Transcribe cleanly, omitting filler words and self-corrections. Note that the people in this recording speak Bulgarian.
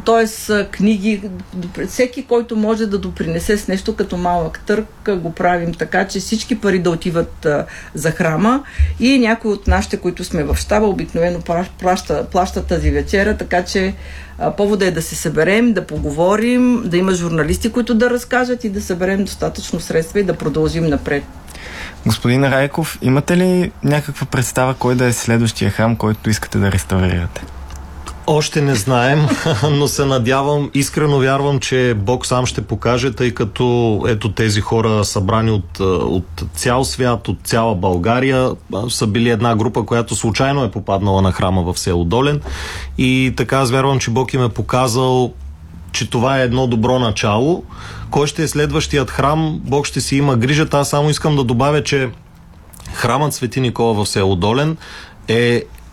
т.е. книги, всеки, който може да допринесе с нещо като малък търг, го правим така, че всички пари да отиват за храма и някой от нашите, които сме в щаба, обикновено плаща тази вечера, така че повода е да се съберем, да поговорим, да има журналисти, които да разкажат и да съберем достатъчно средства и да продължим напред. Господин Райков, имате ли някаква представа кой да е следващия храм, който искате да реставрирате? Още не знаем, но се надявам, искрено вярвам, че Бог сам ще покаже, тъй като ето тези хора събрани от цял свят, от цяла България, са били една група, която случайно е попаднала на храма в село Долен и така аз вярвам, че Бог им е показал, че това е едно добро начало. Кой ще е следващият храм, Бог ще си има грижата. Аз само искам да добавя, че храмът Свети Никола в село Долен е